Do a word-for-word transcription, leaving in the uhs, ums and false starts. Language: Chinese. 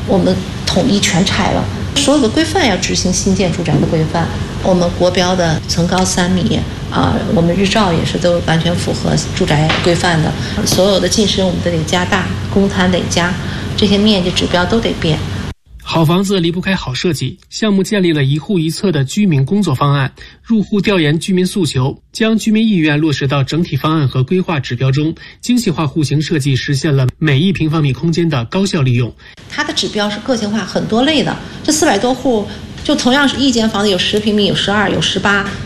我们统一全拆了。所有的规范要执行新建住宅的规范，我们国标的层高三米啊，我们日照也是都完全符合住宅规范的。所有的进深我们都得加大，公摊得加，这些面积指标都得变。 好房子离不开好设计，项目建立了一户一策的居民工作方案，入户调研居民诉求，将居民意愿落实到整体方案和规划指标中，精细化户型设计实现了每一平方米空间的高效利用。 它的指标是个性化很多类的，这四百多户就同样是一间房子有十平米，有十二，有十八，